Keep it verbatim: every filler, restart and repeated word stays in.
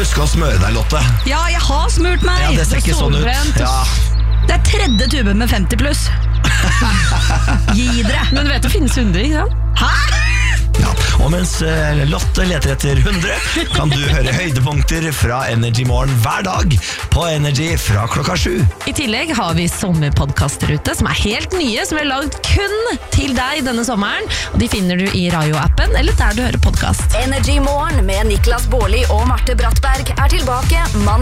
huske å smøre deg, Lotte? Ja, jeg har smurt meg. Ja, det ser ikke sånn ut. Ja. Det er tredje tube med femti pluss. Gi dere. Men du vet det finnes hundre, ikke sant? Hæ? Ja, og mens uh, Lotte leter etter hundre, kan du høre høydepunkter fra Energy Morgen hver dag på Energy fra klokka sju. I tillegg har vi sommerpodkaster ute som er helt nye, som vi har laget kun til deg denne sommeren. Og de finner du i Rayo-appen eller der du hører podcast. Energy Morgen med Niklas Baarli og Marte Brattberg er tilbake mandag.